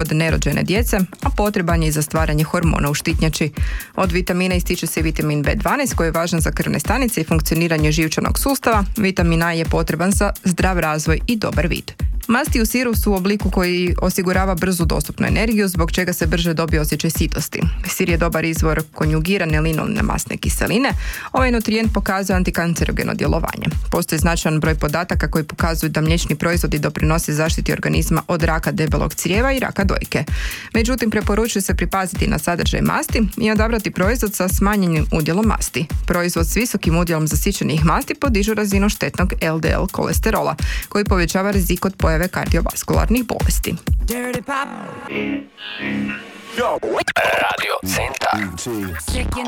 kod nerođene djece, a potreban je i za stvaranje hormona u štitnjači. Od vitamina ističe se vitamin B12 koji je važan za krvne stanice i funkcioniranje živčanog sustava. Vitamin A je potreban za zdrav razvoj i dobar vid. Masti u siru su u obliku koji osigurava brzu dostupnu energiju, zbog čega se brže dobije osjećaj sitosti. Sir je dobar izvor konjugirane linolne masne kiseline. Ovaj nutrijent pokazuje antikancerogeno djelovanje. Postoji značajan broj podataka koji pokazuju da mliječni proizvodi doprinose zaštiti organizma od raka debelog crijeva i raka dojke. Međutim, preporučuje se pripaziti na sadržaj masti i odabrati proizvod sa smanjenim udjelom masti. Proizvod s visokim udjelom zasićenih masti podižu razinu štetnog LDL kolesterola, koji povećava rizik od pojave kardiovaskularnih bolesti. Radio Centar.